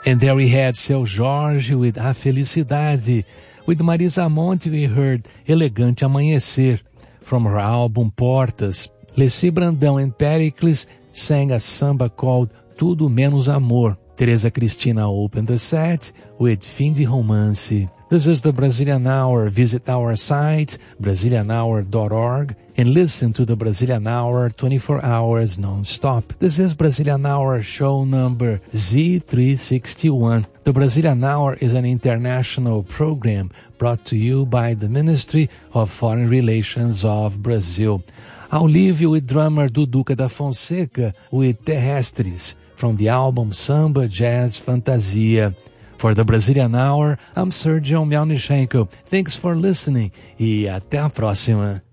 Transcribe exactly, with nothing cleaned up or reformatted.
And there we had Seu Jorge with A Felicidade. With Marisa Monte we heard Elegante Amanhecer. From her album Portas, Leci Brandão and Pericles sang a samba called Tudo Menos Amor. Teresa Cristina opened the set with Fim de Romance. This is the Brazilian Hour. Visit our site, brazilian hour dot org, and listen to the Brazilian Hour twenty-four hours non-stop. This is Brazilian Hour show number Z three sixty-one. The Brazilian Hour is an international program brought to you by the Ministry of Foreign Relations of Brazil. I'll leave you with drummer Duduca da Fonseca with Terrestres from the album Samba Jazz Fantasia. For the Brazilian Hour, I'm Sergio Melnichenko. Thanks for listening e até a próxima.